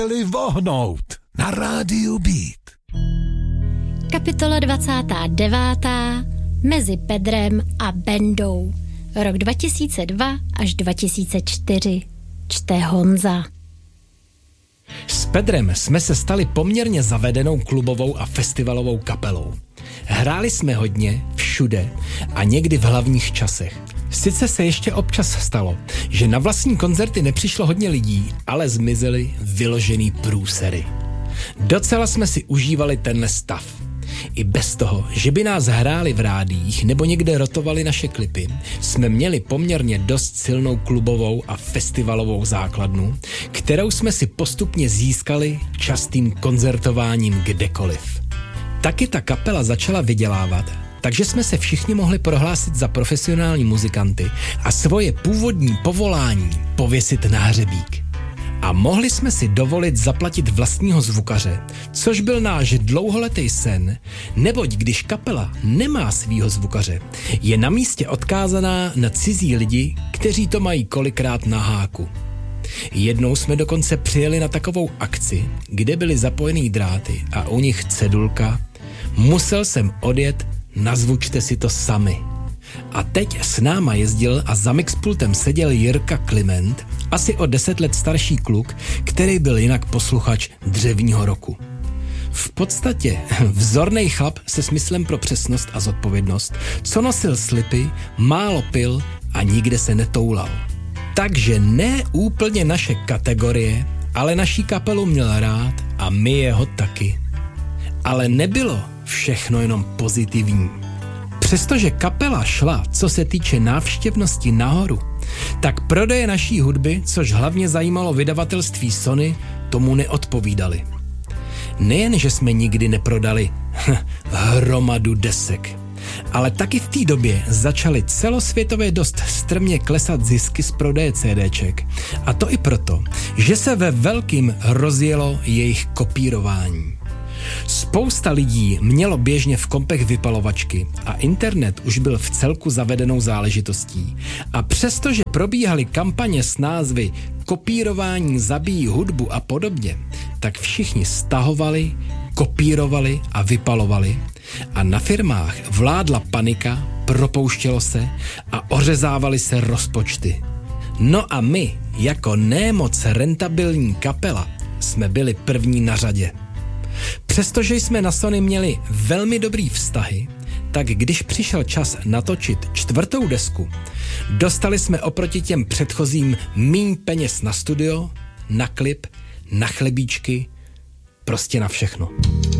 vohnout na rádiu Beat. Kapitola 29. Mezi Pedrem a Bendou. Rok 2002 až 2004. Čte Honza. S Pedrem jsme se stali poměrně zavedenou klubovou a festivalovou kapelou. Hráli jsme hodně, všude a někdy v hlavních časech. Sice se ještě občas stalo, že na vlastní koncerty nepřišlo hodně lidí, ale zmizely vyložený průsery. Docela jsme si užívali tenhle stav. I bez toho, že by nás hráli v rádiích nebo někde rotovali naše klipy, jsme měli poměrně dost silnou klubovou a festivalovou základnu, kterou jsme si postupně získali častým koncertováním kdekoliv. Taky ta kapela začala vydělávat, takže jsme se všichni mohli prohlásit za profesionální muzikanty a svoje původní povolání pověsit na hřebík. A mohli jsme si dovolit zaplatit vlastního zvukaře, což byl náš dlouholetý sen, neboť když kapela nemá svýho zvukaře, je na místě odkázaná na cizí lidi, kteří to mají kolikrát na háku. Jednou jsme dokonce přijeli na takovou akci, kde byly zapojený dráty a u nich cedulka: musel jsem odjet, nazvučte si to sami. A teď s náma jezdil a za mixpultem seděl Jirka Kliment, asi o 10 let starší kluk, který byl jinak posluchač dřevního roku. V podstatě vzornej chlap se smyslem pro přesnost a zodpovědnost, co nosil slipy, málo pil a nikde se netoulal. Takže ne úplně naše kategorie, ale naší kapelu měl rád a my jeho taky. Ale nebylo všechno jenom pozitivní. Přestože kapela šla, co se týče návštěvnosti, nahoru, tak prodeje naší hudby, což hlavně zajímalo vydavatelství Sony, tomu neodpovídali. Nejen, že jsme nikdy neprodali hromadu desek, ale taky v té době začaly celosvětově dost strmě klesat zisky z prodeje CDček. A to i proto, že se ve velkým rozjelo jejich kopírování. Spousta lidí mělo běžně v kompech vypalovačky a internet už byl v celku zavedenou záležitostí. A přestože probíhaly kampaně s názvy kopírování zabíjí hudbu a podobně, tak všichni stahovali, kopírovali a vypalovali a na firmách vládla panika, propouštělo se a ořezávaly se rozpočty. No a my, jako nemoc rentabilní kapela, jsme byli první na řadě. Přestože jsme na Sony měli velmi dobrý vztahy, tak když přišel čas natočit 4. desku, dostali jsme oproti těm předchozím míň peněz na studio, na klip, na chlebíčky, prostě na všechno.